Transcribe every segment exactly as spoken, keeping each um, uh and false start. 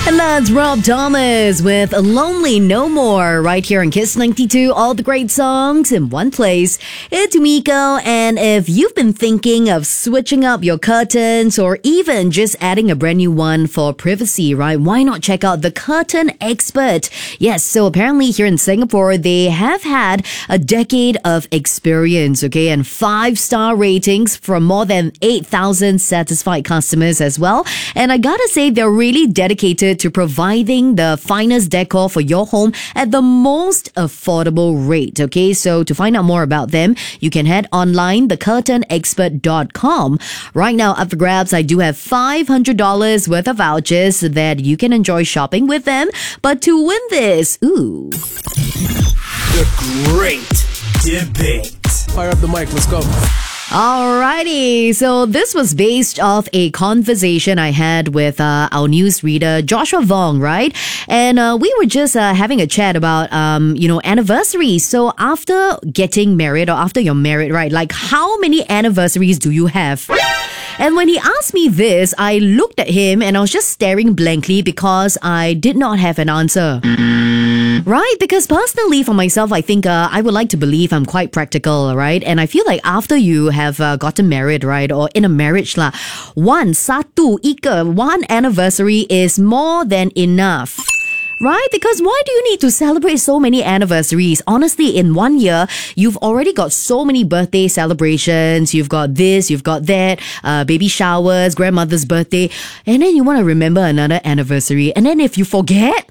And that's Rob Thomas with Lonely No More right here on Kiss ninety-two. All the great songs in one place. It's Miko, and if you've been thinking of switching up your curtains or even just adding a brand new one for privacy, right? Why not check out the Curtain Expert? Yes, so apparently here in Singapore, they have had a decade of experience, okay, and five-star ratings from more than eight thousand satisfied customers as well. And I gotta say, they're really dedicated to providing the finest decor for your home at the most affordable rate. Okay, so to find out more about them, you can head online, the curtain expert dot com. Right now, up for grabs, I do have five hundred dollars worth of vouchers that you can enjoy shopping with them. But to win this, ooh. The Great Debate. Fire up the mic, let's go. Alrighty, so this was based off a conversation I had with uh, our newsreader Joshua Vong, right? And uh, we were just uh, having a chat about, um, you know, anniversaries. So after getting married or after you're married, right? Like, how many anniversaries do you have? And when he asked me this, I looked at him and I was just staring blankly because I did not have an answer. Right? Because personally, for myself, I think uh, I would like to believe I'm quite practical, right? And I feel like after you have uh, gotten married, right, or in a marriage lah, one, satu, ika, one anniversary is more than enough. Right? Because why do you need to celebrate so many anniversaries? Honestly, in one year, you've already got so many birthday celebrations. You've got this, you've got that, uh, baby showers, grandmother's birthday. And then you want to remember another anniversary. And then if you forget...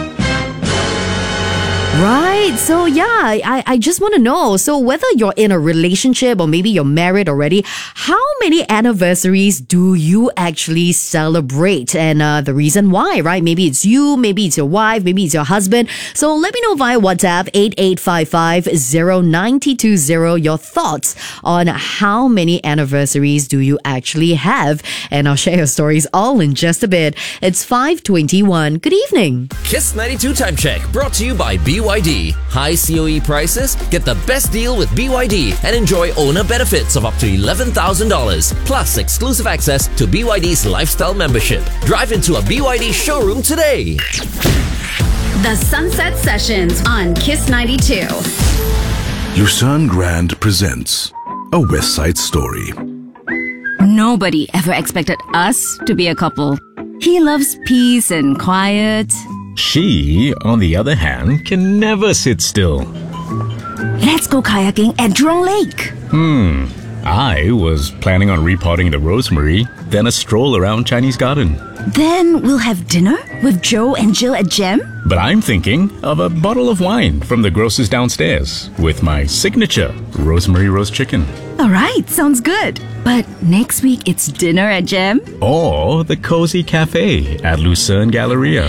Right, so yeah, I, I just want to know, so whether you're in a relationship or maybe you're married already, how many anniversaries do you actually celebrate? And uh, the reason why, right? Maybe it's you, maybe it's your wife, maybe it's your husband. So let me know via WhatsApp eight eight five five zero nine two zero your thoughts on how many anniversaries do you actually have. And I'll share your stories all in just a bit. It's five twenty-one. Good evening. Kiss ninety-two Time Check, brought to you by B Y D. High C O E prices? Get the best deal with B Y D and enjoy owner benefits of up to eleven thousand dollars, plus exclusive access to B Y D's lifestyle membership. Drive into a B Y D showroom today. The Sunset Sessions on Kiss ninety-two. Lucerne Grand presents A West Side Story. Nobody ever expected us to be a couple. He loves peace and quiet. She, on the other hand, can never sit still. Let's go kayaking at Jurong Lake. Hmm. I was planning on repotting the rosemary, then a stroll around Chinese Garden. Then we'll have dinner with Joe and Jill at Gem. But I'm thinking of a bottle of wine from the grocer's downstairs with my signature rosemary roast chicken. All right, sounds good. But next week it's dinner at Gem. Or the cozy cafe at Lucerne Galleria.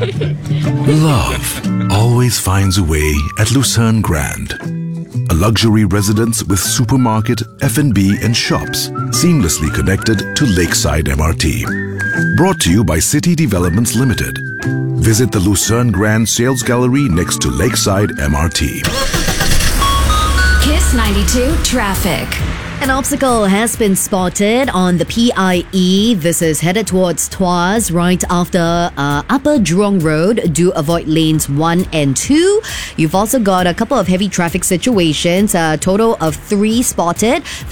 Love always finds a way at Lucerne Grand. A luxury residence with supermarket, F and B and shops seamlessly connected to Lakeside M R T. Brought to you by City Developments Limited. Visit the Lucerne Grand Sales Gallery next to Lakeside M R T. Kiss ninety-two Traffic. An obstacle has been spotted on the P I E. This is headed towards Tuas right after uh, Upper Jurong Road. Do avoid lanes one and two. You've also got a couple of heavy traffic situations, a total of three spotted.